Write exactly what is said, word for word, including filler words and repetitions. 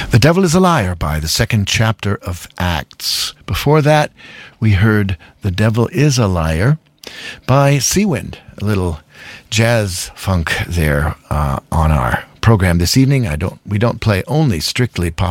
The Devil is a Liar by the second chapter of Acts. Before that, we heard The Devil is a Liar by Seawind, a little jazz funk there uh, on our program this evening. I don't. We don't play only strictly pop